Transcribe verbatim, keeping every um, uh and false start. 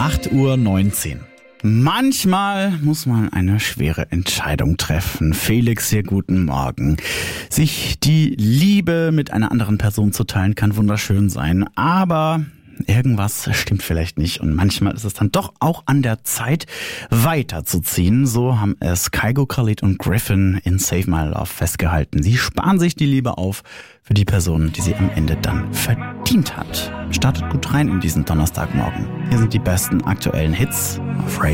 acht Uhr neunzehn. Manchmal muss man eine schwere Entscheidung treffen. Felix, hier guten Morgen. Sich die Liebe mit einer anderen Person zu teilen, kann wunderschön sein, aber irgendwas stimmt vielleicht nicht und manchmal ist es dann doch auch an der Zeit, weiterzuziehen. So haben es Kygo, Khalid und Griffin in Save My Love festgehalten. Sie sparen sich die Liebe auf für die Person, die sie am Ende dann verdient hat. Startet gut rein in diesen Donnerstagmorgen. Hier sind die besten aktuellen Hits auf Radio